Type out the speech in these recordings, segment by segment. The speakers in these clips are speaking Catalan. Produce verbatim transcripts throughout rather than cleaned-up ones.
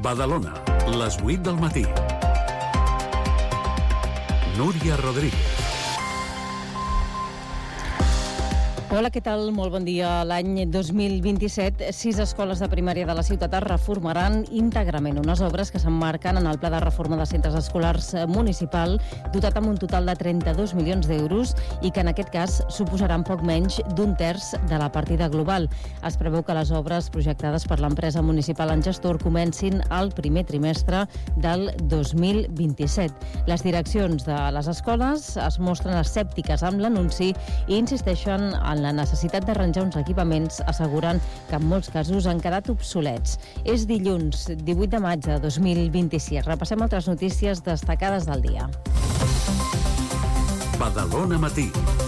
Badalona, les vuit del matí. Núria Rodríguez. Hola, què tal? Molt bon dia. L'any dos mil vint-i-set, sis escoles de primària de la ciutat es reformaran íntegrament, unes obres que s'emmarquen en el Pla de Reforma de Centres Escolars Municipal, dotat amb un total de trenta-dos milions d'euros i que en aquest cas suposaran poc menys d'un terç de la partida global. Es preveu que les obres projectades per l'empresa municipal en gestor comencin al primer trimestre del dos mil vint-i-set. Les direccions de les escoles es mostren escèptiques amb l'anunci i insisteixen en la necessitat d'arranjar uns equipaments, assegurant que en molts casos han quedat obsolets. És dilluns, divuit de maig de dos mil vint-i-sis. Repassem altres notícies destacades del dia. Badalona Matí.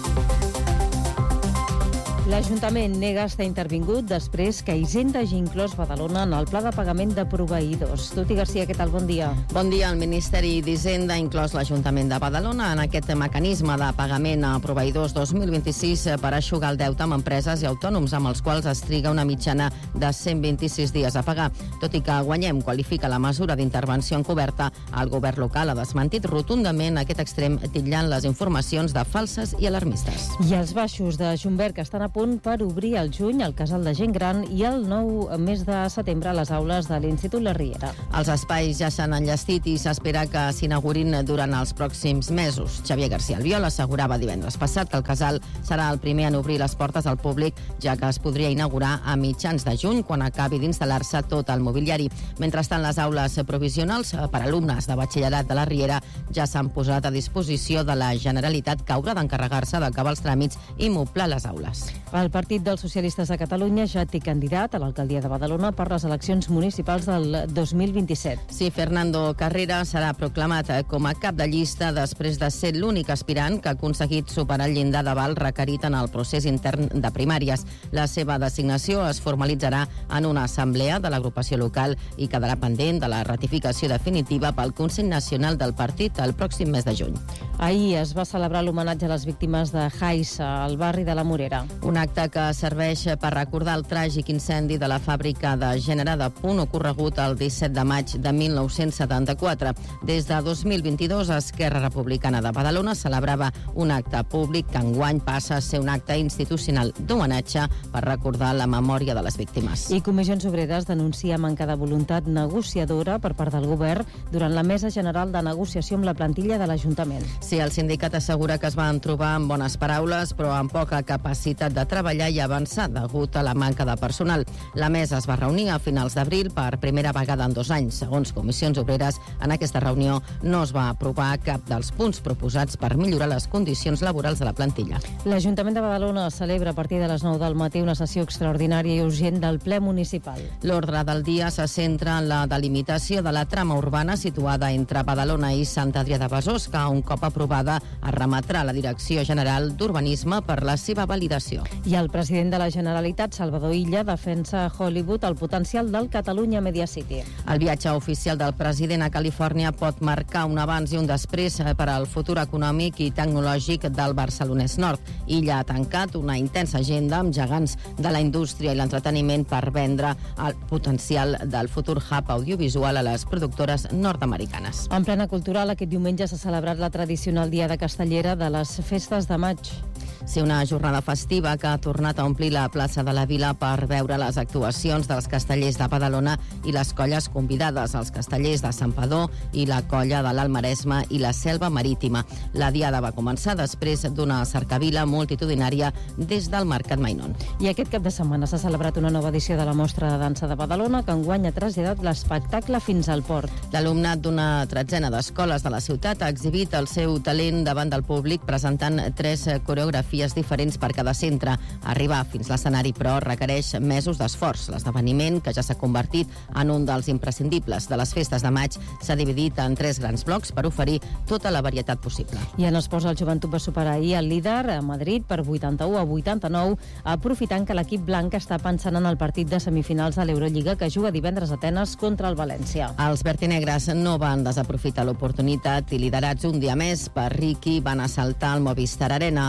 L'Ajuntament nega estar intervingut després que Hisenda hagi inclòs Badalona en el pla de pagament de proveïdors. Tuti Garcia, què tal? Bon dia. Bon dia. El Ministeri d'Hisenda ha inclòs l'Ajuntament de Badalona en aquest mecanisme de pagament a proveïdors dos mil vint-i-sis per eixugar el deute amb empreses i autònoms amb els quals es triga una mitjana de cent vint-i-sis dies a pagar. Tot i que Guanyem qualifica la mesura d'intervenció encoberta, el govern local ha desmentit rotundament aquest extrem, titllant les informacions de falses i alarmistes. I els baixos de Junberg estan a punt per obrir al juny el casal de gent gran i el nou mes de setembre a les aules de l'Institut La Riera. Els espais ja s'han enllestit i s'espera que s'inaugurin durant els pròxims mesos. Xavier García Albiol assegurava divendres passat que el casal serà el primer en obrir les portes al públic, ja que es podria inaugurar a mitjans de juny, quan acabi d'instal·lar-se tot el mobiliari. Mentrestant, les aules provisionals per alumnes de batxillerat de La Riera ja s'han posat a disposició de la Generalitat, que haurà d'encarregar-se d'acabar els tràmits i moblar les aules. El Partit dels Socialistes de Catalunya ja té candidat a l'alcaldia de Badalona per les eleccions municipals del dos mil vint-i-set. Sí, Fernando Carrera serà proclamat com a cap de llista després de ser l'únic aspirant que ha aconseguit superar el llindar d'aval requerit en el procés intern de primàries. La seva designació es formalitzarà en una assemblea de l'agrupació local i quedarà pendent de la ratificació definitiva pel Consell Nacional del Partit el pròxim mes de juny. Ahir es va celebrar l'homenatge a les víctimes de Haissa, al barri de la Morera. Un acte que serveix per recordar el tràgic incendi de la fàbrica de Gènere de Punt ocorregut el disset de maig de mil nou-cents setanta-quatre. Des de dos mil vint-i-dos, Esquerra Republicana de Badalona celebrava un acte públic que enguany passa a ser un acte institucional d'homenatge per recordar la memòria de les víctimes. I Comissions Obreres denuncia manca de voluntat negociadora per part del govern durant la Mesa General de Negociació amb la plantilla de l'Ajuntament. Sí, el sindicat assegura que es van trobar amb bones paraules, però amb poca capacitat de treballar i avançar degut a la manca de personal. La mesa es va reunir a finals d'abril per primera vegada en dos anys. Segons Comissions Obreres, en aquesta reunió no es va aprovar cap dels punts proposats per millorar les condicions laborals de la plantilla. L'Ajuntament de Badalona celebra a partir de les nou del matí una sessió extraordinària i urgent del ple municipal. L'ordre del dia se centra en la delimitació de la trama urbana situada entre Badalona i Sant Adrià de Besòs, que un cop aprovada es remetrà a la Direcció General d'Urbanisme per la seva validació. I el president de la Generalitat, Salvador Illa, defensa a Hollywood el potencial del Catalunya Media City. El viatge oficial del president a Califòrnia pot marcar un abans i un després per al futur econòmic i tecnològic del barcelonès nord. Illa ha tancat una intensa agenda amb gegants de la indústria i l'entreteniment per vendre el potencial del futur hub audiovisual a les productores nord-americanes. En plena cultural, aquest diumenge s'ha celebrat la tradicional Diada Castellera de les Festes de Maig. Sí, una jornada festiva que ha tornat a omplir la plaça de la Vila per veure les actuacions dels castellers de Badalona i les colles convidades, els castellers de Santpedor i la colla de l'Alt Maresme i la Selva Marítima. La diada va començar després d'una cercavila multitudinària des del Mercat Mainón. I aquest cap de setmana s'ha celebrat una nova edició de la Mostra de Dansa de Badalona, que enguany ha traslladat l'espectacle fins al port. L'alumnat d'una tretzena d'escoles de la ciutat ha exhibit el seu talent davant del públic presentant tres coreografies diferents per cada centre. Arribar fins l'escenari, però, requereix mesos d'esforç. L'esdeveniment, que ja s'ha convertit en un dels imprescindibles de les festes de maig, s'ha dividit en tres grans blocs per oferir tota la varietat possible. I en esports, el Joventut va superar ahir el líder a Madrid per vuitanta-u a vuitanta-nou, aprofitant que l'equip blanc està pensant en el partit de semifinals de l'Eurolliga que juga divendres a Atenes contra el València. Els vertinegres no van desaprofitar l'oportunitat i, liderats un dia més per Riqui, van assaltar el Movistar Arena. El base de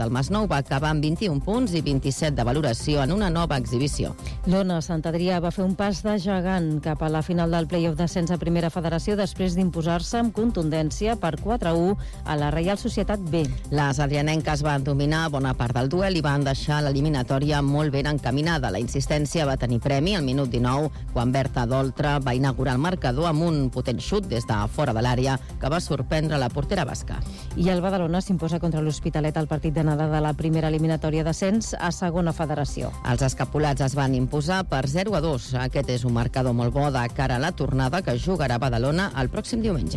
del Masnou va acabar amb vint-i-un punts i vint-i-set de valoració en una nova exhibició. L'Ona Sant Adrià va fer un pas de gegant cap a la final del play-off d'ascens a Primera Federació després d'imposar-se amb contundència per quatre a u a la Reial Societat B. Les adrianenques van dominar bona part del duel i van deixar l'eliminatòria molt ben encaminada. La insistència va tenir premi al minut dinou, quan Berta Doltra va inaugurar el marcador amb un potent xut des de fora de l'àrea que va sorprendre la portera basca. I el Badalona s'imposa contra l'Hospitalet al partit d'anada de la primera eliminatòria d'ascens a Segona Federació. Els escapulats es van imposar per zero a dos. Aquest és un marcador molt bo de cara a la tornada que jugarà a Badalona el pròxim diumenge.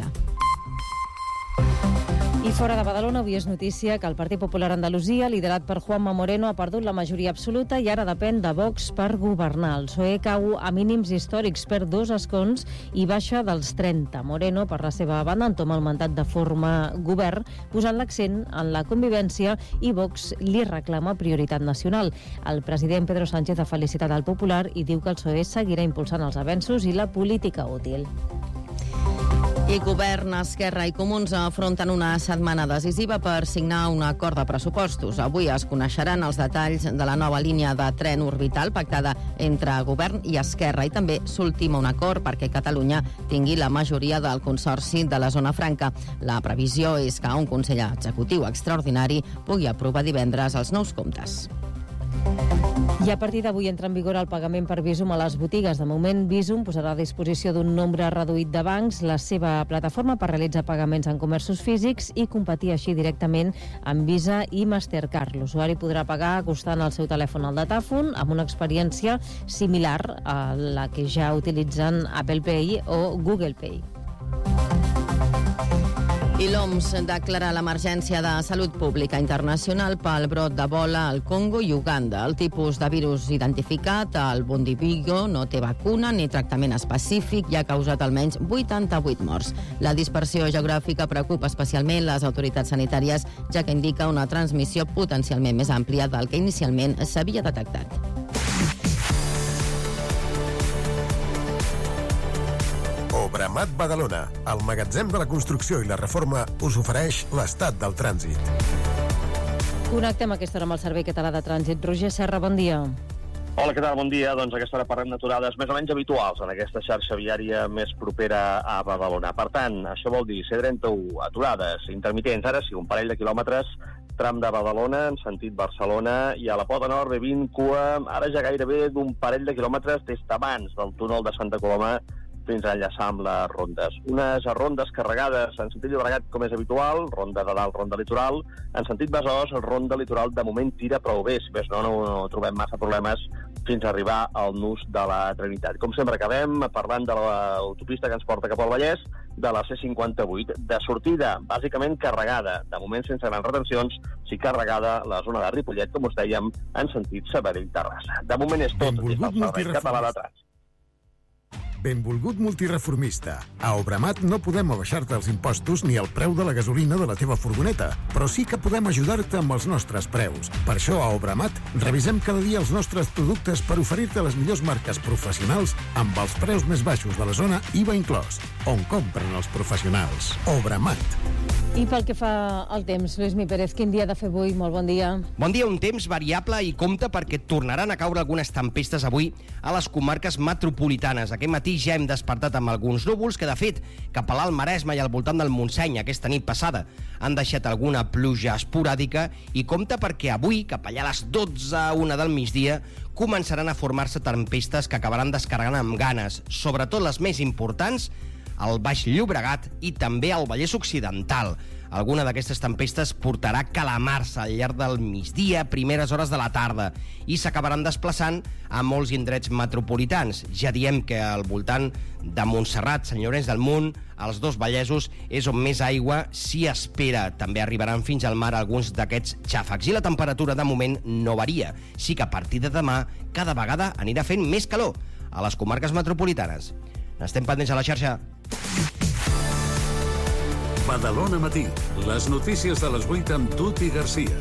I fora de Badalona, avui és notícia que el Partit Popular Andalusia, liderat per Juanma Moreno, ha perdut la majoria absoluta i ara depèn de Vox per governar. El P S O E cau a mínims històrics, per dos escons i baixa dels trenta. Moreno, per la seva banda, entoma el mandat de forma govern, posant l'accent en la convivència, i Vox li reclama prioritat nacional. El president Pedro Sánchez ha felicitat al Popular i diu que el P S O E seguirà impulsant els avenços i la política útil. I Govern, Esquerra i Comuns afronten una setmana decisiva per signar un acord de pressupostos. Avui es coneixeran els detalls de la nova línia de tren orbital pactada entre Govern i Esquerra, i també s'ultima un acord perquè Catalunya tingui la majoria del Consorci de la Zona Franca. La previsió és que un Consell Executiu extraordinari pugui aprovar divendres els nous comptes. I a partir d'avui entra en vigor el pagament per Bizum a les botigues. De moment, Bizum posarà a disposició d'un nombre reduït de bancs la seva plataforma per realitzar pagaments en comerços físics i competir així directament amb Visa i Mastercard. L'usuari podrà pagar acostant el seu telèfon al datàfon amb una experiència similar a la que ja utilitzen Apple Pay o Google Pay. I l'O M S declara l'emergència de salut pública internacional pel brot d'Ebola al Congo i Uganda. El tipus de virus identificat, el Bundibugyo, no té vacuna ni tractament específic i ha causat almenys vuitanta-vuit morts. La dispersió geogràfica preocupa especialment les autoritats sanitàries, ja que indica una transmissió potencialment més àmplia del que inicialment s'havia detectat. Obramat Badalona, el magatzem de la construcció i la reforma, us ofereix l'estat del trànsit. Connectem a aquesta hora amb el Servei Català de Trànsit. Roger Serra, bon dia. Hola, què tal? Bon dia. Doncs a aquesta hora parlem d'aturades més o menys habituals en aquesta xarxa viària més propera a Badalona. Per tant, això vol dir C trenta-u, aturades intermitents, ara sí, un parell de quilòmetres, tram de Badalona en sentit Barcelona, i a la Pota Nord ve vint cua, ara ja gairebé d'un parell de quilòmetres des d'abans del túnel de Santa Coloma fins a enllaçar amb les rondes. Unes rondes carregades en sentit Llobregat, com és habitual, ronda de dalt, ronda litoral. En sentit Besòs, ronda litoral de moment tira prou bé, si més no, no, no trobem massa problemes fins a arribar al nus de la Trinitat. Com sempre acabem parlant de l'autopista que ens porta cap al Vallès, de la C cinquanta-vuit, de sortida bàsicament carregada, de moment sense grans retencions, sí carregada la zona de Ripollet, com us dèiem, en sentit Sabadell-Terrassa. De moment és tot des del Servei Català de Trànsit. Benvolgut multireformista. A Obramat no podem abaixar-te els impostos ni el preu de la gasolina de la teva furgoneta, però sí que podem ajudar-te amb els nostres preus. Per això a Obramat revisem cada dia els nostres productes per oferir-te les millors marques professionals amb els preus més baixos de la zona, I V A inclòs, on compren els professionals. Obramat. I pel que fa al temps, Lluís Mi Pérez, quin dia ha de fer avui? Molt bon dia. Bon dia, un temps variable i compte perquè tornaran a caure algunes tempestes avui a les comarques metropolitanes. Aquest matí ja hem despertat amb alguns núvols que, de fet, cap a l'Alt Maresme i al voltant del Montseny aquesta nit passada han deixat alguna pluja esporàdica, i compte perquè avui, cap allà a les dotze a una del migdia, començaran a formar-se tempestes que acabaran descarregant amb ganes, sobretot les més importants al Baix Llobregat i també al Vallès Occidental. Alguna d'aquestes tempestes portarà calamars al llarg del migdia, primeres hores de la tarda, i s'acabaran desplaçant a molts indrets metropolitans. Ja diem que al voltant de Montserrat, Sant Llorenç del Munt, als dos Vallesos, és on més aigua s'hi espera. També arribaran fins al mar alguns d'aquests xàfecs. I la temperatura, de moment, no varia. Sí que a partir de demà, cada vegada anirà fent més calor a les comarques metropolitanes. N'estem pendents a la xarxa. Badalona Matí. Les notícies de les vuit amb Tuti Garcia.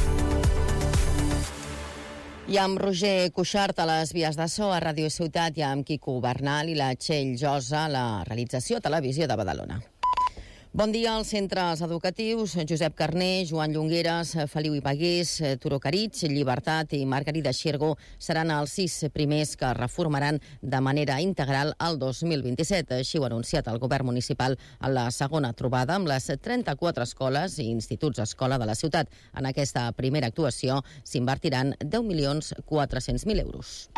I amb Roger Cuixart a les vies de so a Ràdio Ciutat i amb Quico Bernal i la Txell Josa a la realització Televisió de Badalona. Bon dia als centres educatius. Josep Carner, Joan Llongueras, Feliu Ibagués, Turó Caritx, Llibertat i Margarida Xirgo seran els sis primers que reformaran de manera integral el dos mil vint-i-set. Així ho ha anunciat el govern municipal en la segona trobada amb les trenta-quatre escoles i instituts escola de la ciutat. En aquesta primera actuació s'invertiran deu milions quatre-cents mil euros.